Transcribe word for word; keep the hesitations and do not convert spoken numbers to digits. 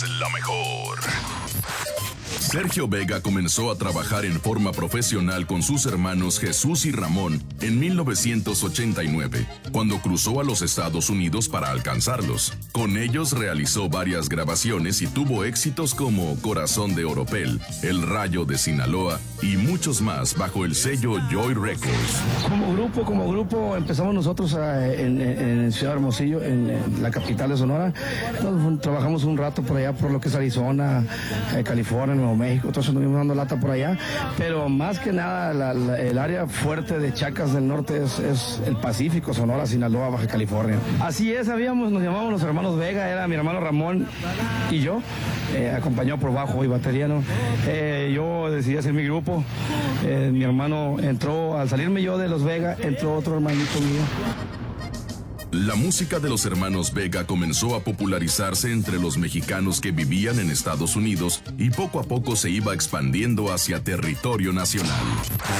es la mejor. Sergio Vega comenzó a trabajar en forma profesional con sus hermanos Jesús y Ramón en mil novecientos ochenta y nueve, cuando cruzó a los Estados Unidos para alcanzarlos. Con ellos realizó varias grabaciones y tuvo éxitos como Corazón de Oropel, El Rayo de Sinaloa y muchos más bajo el sello Joy Records. Como grupo, como grupo empezamos nosotros a, en, en Ciudad Hermosillo, en, en la capital de Sonora. Nos, trabajamos un rato por allá, por lo que es Arizona, eh, California, Nuevo México, entonces anduvimos dando lata por allá, pero más que nada la, la, el área fuerte de Chacas del Norte es, es el Pacífico, Sonora, Sinaloa, Baja California. Así es, sabíamos, nos llamábamos los hermanos Vega, era mi hermano Ramón y yo, eh, acompañado por bajo y batería, ¿no? Eh, yo decidí hacer mi grupo, eh, mi hermano entró, al salirme yo de los Vega, entró otro hermanito mío. La música de los hermanos Vega comenzó a popularizarse entre los mexicanos que vivían en Estados Unidos y poco a poco se iba expandiendo hacia territorio nacional.